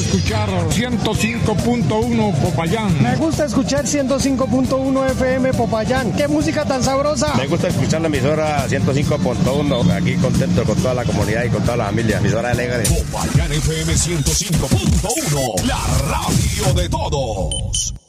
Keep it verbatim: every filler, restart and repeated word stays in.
escuchar ciento cinco punto uno Popayán. Me gusta escuchar ciento cinco punto uno F M Popayán. ¡Qué música tan sabrosa! Me gusta escuchar la emisora ciento cinco punto uno. Aquí contento con toda la comunidad y con toda la familia. Emisora alegre. Popayán F M ciento cinco punto uno. La radio de todos.